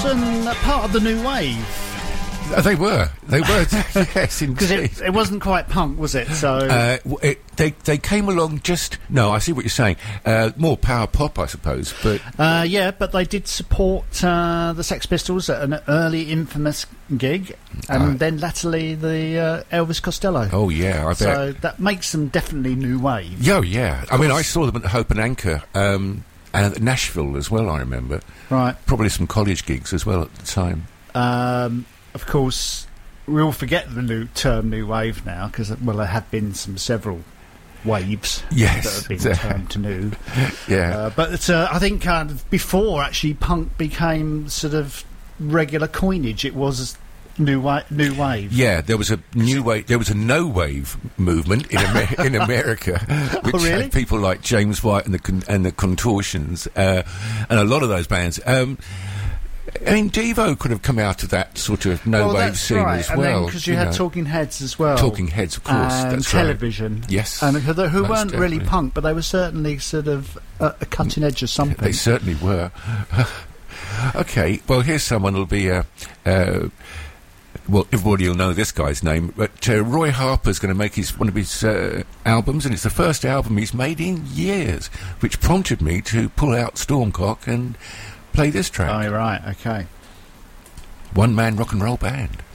Saxon part of the new wave? They were, yes, indeed. Because it wasn't quite punk, was it? So they came along just... No, I see what you're saying. More power pop, I suppose, but... yeah, but they did support the Sex Pistols at an early infamous gig, and then latterly the Elvis Costello. Oh, yeah, I bet. So that makes them definitely new wave. Oh, yeah. I mean, I saw them at Hope and Anchor, and at Nashville as well, I remember. Right. Probably some college gigs as well at the time. Of course, we all forget the term new wave now, because, well, there have been several waves that have been turned to new. Yeah. But I think kind of before, actually, punk became sort of regular coinage. It was new wave. Yeah, there was a new wave. There was a no wave movement in America, which had people like James White and the Contortions, and a lot of those bands. I mean, Devo could have come out of that sort of no-wave scene as well. Because you had Talking Heads as well. Talking Heads, of course. And that's Television. Right. Yes. And who weren't definitely. really punk, but they were certainly sort of a cutting edge of something. They certainly were. Okay, well, here's someone who'll be... well, everybody will know this guy's name, but Roy Harper's going to make one of his albums, and it's the first album he's made in years, which prompted me to pull out Stormcock and play this track. Oh, right, okay. One-man rock and roll band.